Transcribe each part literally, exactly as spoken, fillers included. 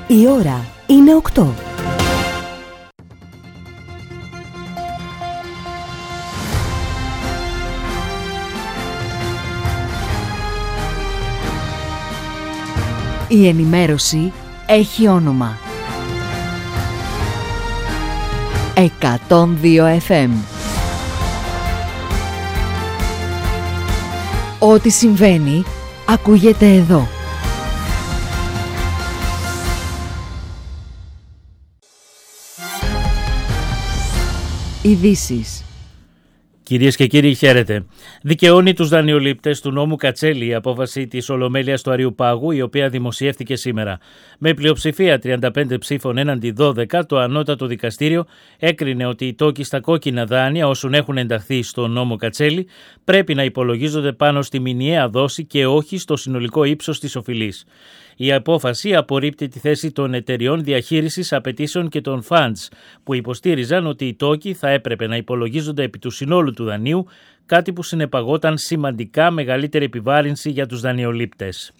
Η ώρα είναι οκτώ. Η ενημέρωση έχει όνομα. εκατόν δύο εφ εμ. Ό,τι συμβαίνει, ακούγεται εδώ. Ειδήσεις. Κυρίες και κύριοι, χαίρετε. Δικαιώνει τους δανειολήπτες του νόμου Κατσέλη η απόφαση της Ολομέλειας του Αριουπάγου, η οποία δημοσιεύτηκε σήμερα. Με πλειοψηφία τριάντα πέντε ψήφων έναντι δώδεκα, το ανώτατο δικαστήριο έκρινε ότι οι τόκοι στα κόκκινα δάνεια όσων έχουν ενταχθεί στο νόμο Κατσέλη πρέπει να υπολογίζονται πάνω στη μηνιαία δόση και όχι στο συνολικό ύψος της οφειλής. Η απόφαση απορρίπτει τη θέση των εταιριών διαχείρισης απαιτήσεων και των funds που υποστήριζαν ότι οι τόκοι θα έπρεπε να υπολογίζονται επί του συνόλου του δανείου, κάτι που συνεπαγόταν σημαντικά μεγαλύτερη επιβάρυνση για τους δανειολήπτες.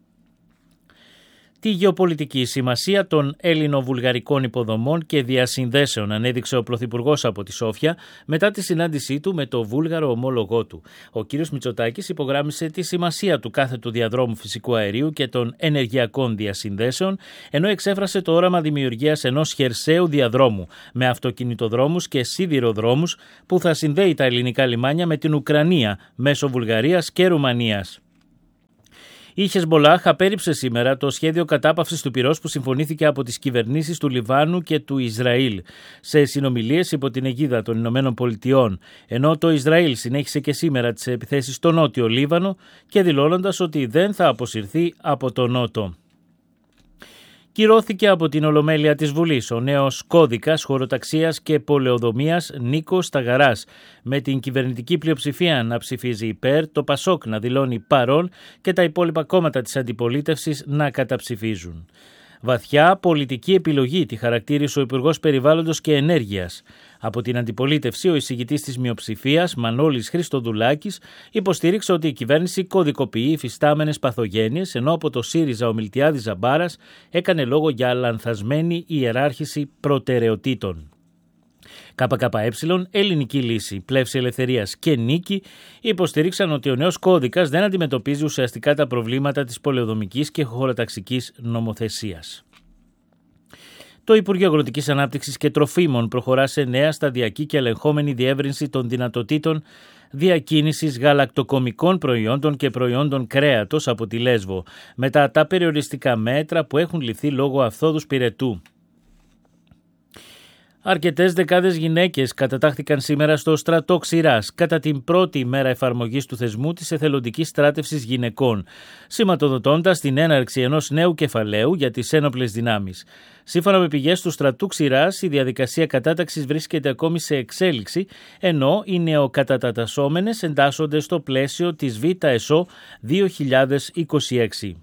Τη γεωπολιτική σημασία των Έλληνο-βουλγαρικών υποδομών και διασυνδέσεων ανέδειξε ο Πρωθυπουργός από τη Σόφια μετά τη συνάντησή του με το βούλγαρο ομόλογό του. Ο κ. Μητσοτάκης υπογράμμισε τη σημασία του κάθετου διαδρόμου φυσικού αερίου και των ενεργειακών διασυνδέσεων, ενώ εξέφρασε το όραμα δημιουργίας ενός χερσαίου διαδρόμου με αυτοκινητοδρόμους και σιδηροδρόμους που θα συνδέει τα ελληνικά λιμάνια με την Ουκρανία μέσω Βουλγαρίας και Ρουμανίας. Η Χεσμπολάχ απέρριψε σήμερα το σχέδιο κατάπαυσης του πυρός που συμφωνήθηκε από τις κυβερνήσεις του Λιβάνου και του Ισραήλ σε συνομιλίες υπό την αιγίδα των Ηνωμένων Πολιτειών, ενώ το Ισραήλ συνέχισε και σήμερα τις επιθέσεις στο νότιο Λίβανο και δηλώνοντας ότι δεν θα αποσυρθεί από το νότο. Κυρώθηκε από την Ολομέλεια της Βουλής ο νέος κώδικας χωροταξίας και πολεοδομίας Νίκος Σταγαράς, με την κυβερνητική πλειοψηφία να ψηφίζει υπέρ, το Πασόκ να δηλώνει παρόν και τα υπόλοιπα κόμματα της αντιπολίτευσης να καταψηφίζουν. Βαθιά πολιτική επιλογή τη χαρακτήρισε ο Υπουργός Περιβάλλοντος και Ενέργειας. Από την αντιπολίτευση, ο εισηγητής της μειοψηφίας, Μανώλης Χριστοδουλάκης, υποστήριξε ότι η κυβέρνηση κωδικοποιεί υφιστάμενες παθογένειες, ενώ από το ΣΥΡΙΖΑ ο Μιλτιάδης Ζαμπάρας έκανε λόγο για λανθασμένη ιεράρχηση προτεραιοτήτων. ΚΚΕ, Ελληνική Λύση, Πλεύση Ελευθερίας και Νίκη υποστήριξαν ότι ο νέος κώδικας δεν αντιμετωπίζει ουσιαστικά τα προβλήματα της πολεοδομικής και χωροταξικής νομοθεσίας. Το Υπουργείο Αγροτικής Ανάπτυξης και Τροφίμων προχωρά σε νέα σταδιακή και ελεγχόμενη διεύρυνση των δυνατοτήτων διακίνησης γαλακτοκομικών προϊόντων και προϊόντων κρέατος από τη Λέσβο, μετά τα περιοριστικά μέτρα που έχουν ληφθεί λόγω αυθόδους πυρετού. Αρκετές δεκάδες γυναίκες κατατάχθηκαν σήμερα στο στρατό Ξηράς κατά την πρώτη ημέρα εφαρμογής του θεσμού της εθελοντικής στράτευσης γυναικών, σηματοδοτώντας την έναρξη ενός νέου κεφαλαίου για τις ένοπλες δυνάμεις. Σύμφωνα με πηγές του στρατού Ξηράς, η διαδικασία κατάταξης βρίσκεται ακόμη σε εξέλιξη, ενώ οι νεοκατατασσόμενες εντάσσονται στο πλαίσιο της ΒΕΣΟ δύο χιλιάδες είκοσι έξι.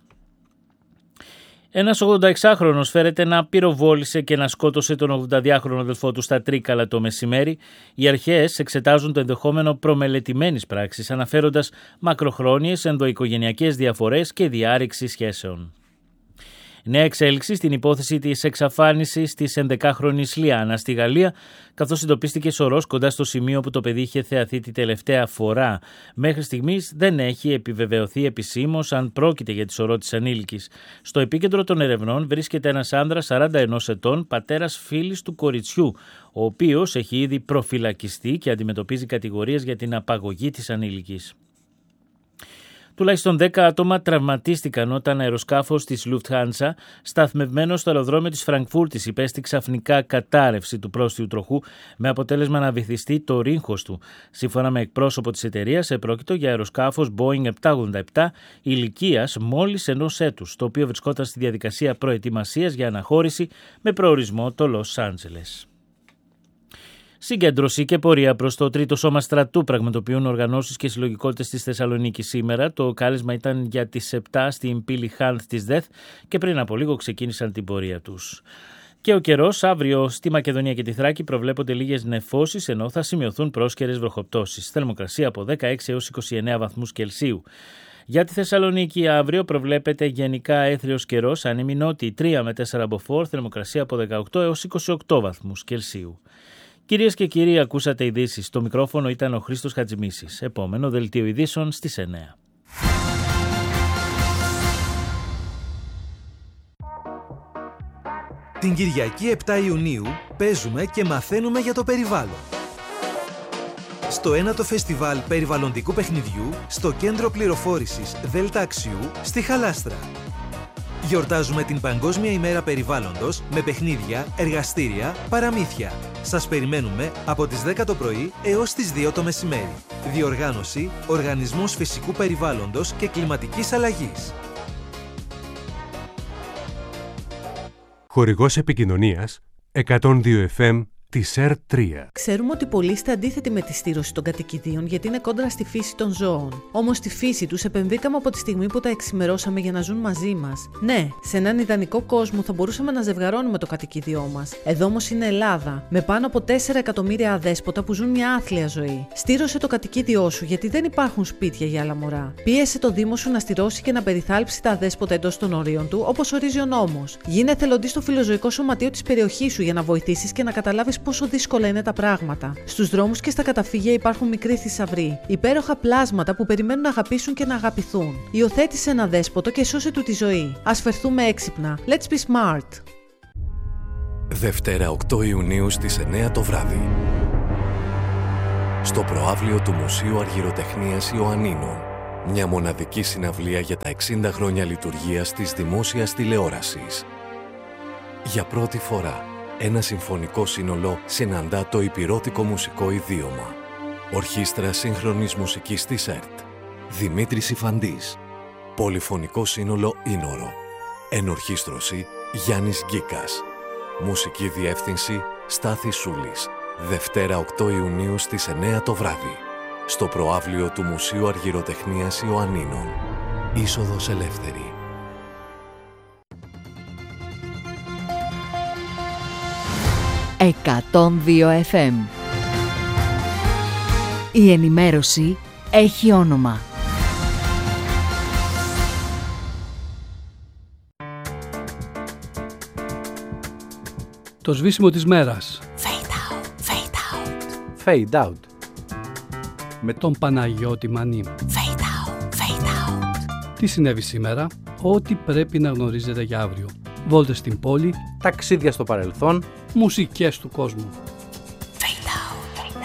Ένας ογδονταεξάχρονος φέρεται να πυροβόλησε και να σκότωσε τον ογδονταδυάχρονο αδελφό του στα Τρίκαλα το μεσημέρι. Οι αρχές εξετάζουν το ενδεχόμενο προμελετημένης πράξης, αναφέροντας μακροχρόνιες ενδοοικογενειακές διαφορές και διάρρηξη σχέσεων. Νέα εξέλιξη στην υπόθεση της εξαφάνισης της ενδεκάχρονης Λιάννα στη Γαλλία, καθώς εντοπίστηκε σωρός κοντά στο σημείο που το παιδί είχε θεαθεί τη τελευταία φορά. Μέχρι στιγμής δεν έχει επιβεβαιωθεί επισήμως αν πρόκειται για τη σωρό της ανήλικης. Στο επίκεντρο των ερευνών βρίσκεται ένας άνδρας σαράντα ενός ετών, πατέρας φίλης του κοριτσιού, ο οποίος έχει ήδη προφυλακιστεί και αντιμετωπίζει κατηγορίες για την απαγωγή της ανήλικης. Τουλάχιστον δέκα άτομα τραυματίστηκαν όταν αεροσκάφος της Lufthansa, σταθμευμένο στο αεροδρόμιο της Φραγκφούρτης, υπέστη ξαφνικά κατάρρευση του πρόστιου τροχού, με αποτέλεσμα να βυθιστεί το ρύγχος του. Σύμφωνα με εκπρόσωπο της εταιρείας, επρόκειτο για αεροσκάφος Boeing επτακόσια ογδόντα επτά ηλικίας μόλις ενός έτους, το οποίο βρισκόταν στη διαδικασία προετοιμασίας για αναχώρηση με προορισμό το Λος Άντζελες. Συγκέντρωση και πορεία προς το τρίτο σώμα στρατού πραγματοποιούν οργανώσεις και συλλογικότητες της Θεσσαλονίκης σήμερα. Το κάλεσμα ήταν για τις επτά στην πύλη Χάνθ της ΔΕΘ και πριν από λίγο ξεκίνησαν την πορεία τους. Και ο καιρός, αύριο στη Μακεδονία και τη Θράκη προβλέπονται λίγες νεφώσεις, ενώ θα σημειωθούν πρόσκαιρες βροχοπτώσεις. Θερμοκρασία από δεκαέξι έως είκοσι εννέα βαθμούς Κελσίου. Για τη Θεσσαλονίκη αύριο προβλέπεται γενικά έθριος καιρός, άνεμη νότιη τρία με τέσσερα μποφόρ, θερμοκρασία από δεκαοκτώ έως είκοσι οκτώ βαθμούς Κελσίου. Κυρίες και κύριοι, ακούσατε ειδήσεις. Στο μικρόφωνο ήταν ο Χρήστος Χατζημίσης. Επόμενο δελτίο ειδήσεων στις εννέα. Την Κυριακή επτά Ιουνίου παίζουμε και μαθαίνουμε για το περιβάλλον. Στο ένατο Φεστιβάλ Περιβαλλοντικού Παιχνιδιού στο Κέντρο Πληροφόρησης Δέλτα Αξιού στη Χαλάστρα. Γιορτάζουμε την Παγκόσμια ημέρα περιβάλλοντος με παιχνίδια, εργαστήρια, παραμύθια. Σας περιμένουμε από τις δέκα το πρωί έως τις δύο το μεσημέρι. Διοργάνωση Οργανισμός Φυσικού Περιβάλλοντος και Κλιματικής Αλλαγής. Χορηγός επικοινωνίας εκατόν δύο εφ εμ της ΕΡ τρία. Ξέρουμε ότι πολλοί είστε αντίθετοι με τη στήρωση των κατοικιδίων γιατί είναι κόντρα στη φύση των ζώων. Όμως στη φύση τους επεμβήκαμε από τη στιγμή που τα εξημερώσαμε για να ζουν μαζί μας. Ναι, σε έναν ιδανικό κόσμο θα μπορούσαμε να ζευγαρώνουμε το κατοικίδιό μας. Εδώ όμως είναι Ελλάδα, με πάνω από τέσσερα εκατομμύρια αδέσποτα που ζουν μια άθλια ζωή. Στήρωσε το κατοικίδιό σου γιατί δεν υπάρχουν σπίτια για άλλα μωρά. Πίεσε το Δήμο σου να στηρώσει και να περιθάλψει τα αδέσποτα εντός των ορίων του, όπως ορίζει ο νόμος. Γίνε εθελοντής στο φιλοζωικό σωματείο της περιοχής σου για να βοηθήσεις και να καταλάβεις πόσο δύσκολα είναι τα πράγματα. Στους δρόμους και στα καταφύγια υπάρχουν μικροί θησαυροί, υπέροχα πλάσματα που περιμένουν να αγαπήσουν και να αγαπηθούν. Υιοθέτησε ένα δέσποτο και σώσε του τη ζωή. Ας φερθούμε έξυπνα. Let's be smart. Δευτέρα οκτώ Ιουνίου στις εννέα το βράδυ. Στο προαύλιο του Μουσείου Αργυροτεχνίας Ιωαννίνων. Μια μοναδική συναυλία για τα εξήντα χρόνια λειτουργίας της δημόσιας τηλεόρασης. Για πρώτη φορά, ένα συμφωνικό σύνολο συναντά το υπηρώτικο μουσικό ιδίωμα. Ορχήστρα σύγχρονης μουσικής της ΕΡΤ. Δημήτρης Ιφαντής. Πολυφωνικό σύνολο Ήνορο. Ενορχήστρωση Γιάννης Γκίκας. Μουσική διεύθυνση Στάθης Σούλης. Δευτέρα οκτώ Ιουνίου στις εννέα το βράδυ. Στο προαύλιο του Μουσείου Αργυροτεχνίας Ιωαννίνων. Είσοδος ελεύθερη. εκατόν δύο εφ εμ. Η ενημέρωση έχει όνομα. Το σβήσιμο της μέρας. Fade out, fade out. Fade out. Με τον Παναγιώτη Μανή. Fade out, fade out. Τι συνέβη σήμερα, ό,τι πρέπει να γνωρίζετε για αύριο. Βόλτες στην πόλη, ταξίδια στο παρελθόν, μουσικές του κόσμου.